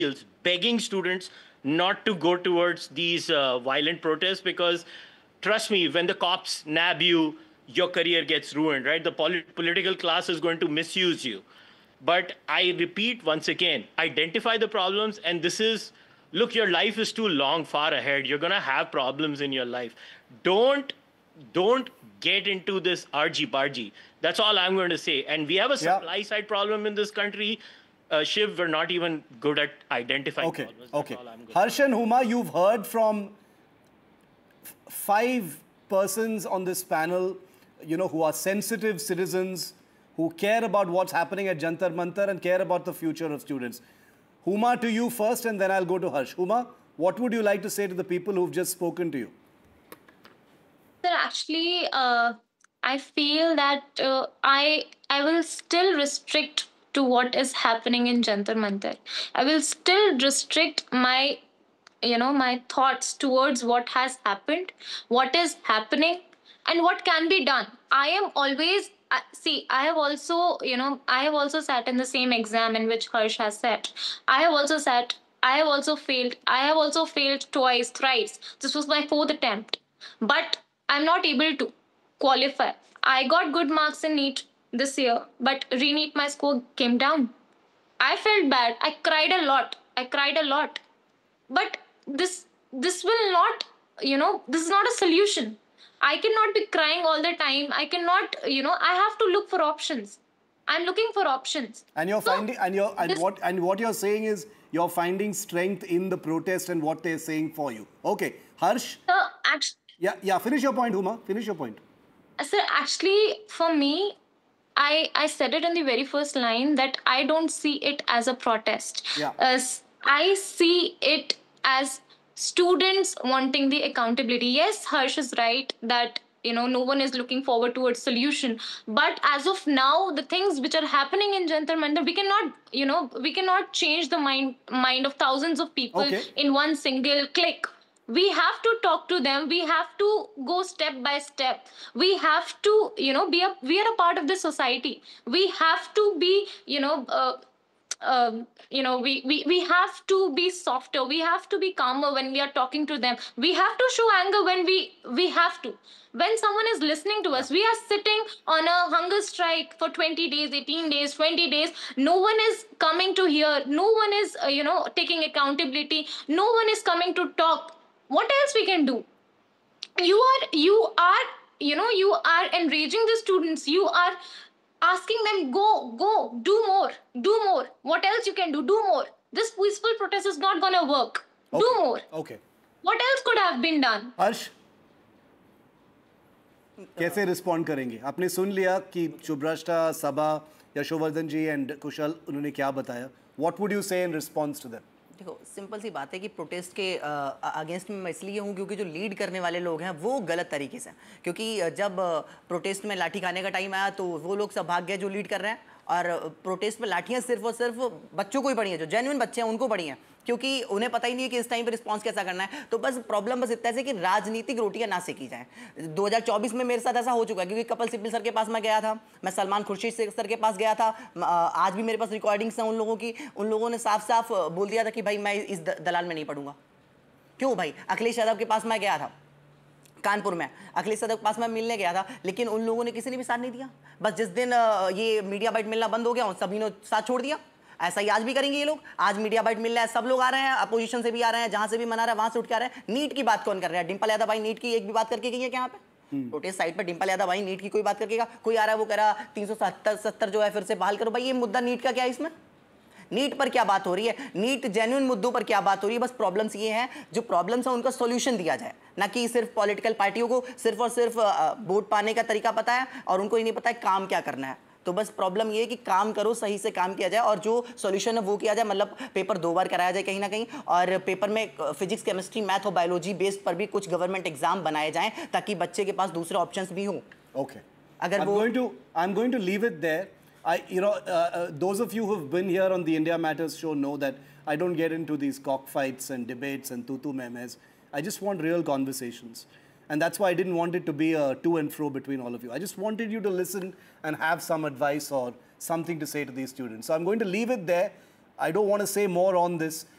begging students not to go towards these violent protests, because trust me, when the cops nab you, your career gets ruined, right? The political class is going to misuse you. But I repeat once again, identify the problems. And this is, look, your life is too long, far ahead. You're going to have problems in your life. Don't don't get into this argy bargy. That's all I'm going to say. And we have a supply side problem in this country. Shiv, we're not even good at identifying problems. Okay. Harsh and Huma, you've heard from 5 persons on this panel, you know, who are sensitive citizens, who care about what's happening at Jantar Mantar and care about the future of students. Huma, to you first, and then I'll go to Harsh. Huma, what would you like to say to the people who've just spoken to you? Sir, actually, I feel that I will still restrict to what is happening in Jantar Mantar. I will still restrict my my thoughts towards what has happened, what is happening, and what can be done. I am always see. I have also I have also sat in the same exam in which Harsh has sat. I have also sat. I have also failed. I have also failed twice, thrice. This was my 4th attempt, but I'm not able to qualify. I got good marks in NEET this year, but re-NEET my score came down. I felt bad. I cried a lot. I cried a lot. But this will not, this is not a solution. I cannot be crying all the time. I cannot, I have to look for options. I'm looking for options. And you're finding, what you're saying is you're finding strength in the protest and what they're saying for you. Okay, Harsh. Actually, yeah. Finish your point, Huma. Finish your point. Sir, actually, for me, I said it in the very first line that I don't see it as a protest. Yeah. I see it as students wanting the accountability. Yes, Harsh is right that no one is looking forward towards solution. But as of now, the things which are happening in Jantar Mantar, we cannot change the mind of thousands of people in one single click. We have to talk to them. We have to go step by step. We have to we are a part of the society. We have to be we have to be softer. We have to be calmer when we are talking to them. We have to show anger when we have to. When someone is listening to us, we are sitting on a hunger strike for 20 days, 18 days, 20 days. No one is coming to hear. No one is taking accountability. No one is coming to talk. What else we can do? You are enraging the students. You are asking them, go, do more. What else you can do? Do more. This peaceful protest is not going to work. Do more. Okay. What else could have been done? Harsh, कैसे respond करेंगे? आपने सुन लिया कि शुभ्रष्टा, सबा, यशोवर्धन जी and कुशल उन्होंने क्या बताया. What would you say in response to them? देखो, simple सी बात है कि प्रोटेस्ट के अगेंस्ट में मैं इसलिए हूँ क्योंकि जो लीड करने वाले लोग हैं वो गलत तरीके से, क्योंकि जब प्रोटेस्ट में लाठी खाने का टाइम आया तो वो लोग सब भाग गए जो लीड कर रहे हैं, और प्रोटेस्ट में लाठियाँ सिर्फ और सिर्फ बच्चों को ही पड़ी हैं, जो जेन्युइन बच्चे हैं उनको पड़ी हैं, क्योंकि उन्हें पता ही नहीं है कि इस टाइम पे रिस्पांस कैसा करना है. तो बस प्रॉब्लम बस इतना है कि राजनीतिक रोटियां ना सेकी जाए. 2024 में मेरे साथ ऐसा हो चुका है, क्योंकि कपिल सिब्बल सर के पास मैं गया था, मैं सलमान खुर्शीद सर के पास गया था, आज भी मेरे पास रिकॉर्डिंग्स हैं उन लोगों की. उन लोगों ने साफ साफ बोल दिया था कि भाई मैं इस दलाल में नहीं पढ़ूंगा. क्यों भाई? अखिलेश यादव के पास मैं गया था कानपुर में, अखिलेश यादव के पास मैं मिलने गया था, लेकिन उन लोगों ने किसी ने भी साथ नहीं दिया. बस जिस दिन ये मीडिया बाइट मिलना बंद हो गया उन सभी ने साथ छोड़ दिया. ऐसा ही आज भी करेंगे ये लोग. आज मीडिया बाइट मिल रहा है, सब लोग आ रहे हैं, अपोजिशन से भी आ रहे हैं, जहां से भी मना रहा है वहां से उठ के आ रहे हैं. नीट की बात कौन कर रहा है? डिंपल यादव भाई नीट की एक भी बात करके गई है क्या? यहाँ पे प्रोटेस्ट साइड पे डिंपल यादव भाई नीट की कोई बात करके गया? कोई आ रहा है वो कह रहा 370 जो है फिर से बहाल करो. भाई ये मुद्दा नीट का क्या है? इसमें नीट पर क्या बात हो रही है? नीट जेन्युइन मुद्दों पर क्या बात हो रही है? बस प्रॉब्लम्स ये हैं, जो प्रॉब्लम्स हैं उनका सॉल्यूशन दिया जाए, ना कि सिर्फ पॉलिटिकल पार्टियों को सिर्फ और सिर्फ वोट पाने का तरीका पता है और उनको ही नहीं पता है काम क्या करना है. तो बस प्रॉब्लम ये है कि काम करो, सही से काम किया जाए और जो सॉल्यूशन है वो किया जाए. मतलब पेपर 2 बार कराया जाए कहीं ना कहीं, और पेपर में फिजिक्स, केमिस्ट्री, मैथ और बायोलॉजी बेस्ड पर भी कुछ गवर्नमेंट एग्जाम बनाए जाएं ताकि बच्चे के पास दूसरे ऑप्शंस भी हों. ओके, अगर वो I'm going to leave it there. Those of you who have been here on the India Matters show know that I don't get into these cockfights and debates and tutu memes. I just want real conversations. And that's why I didn't want it to be a to and fro between all of you. I just wanted you to listen and have some advice or something to say to these students. So I'm going to leave it there. I don't want to say more on this.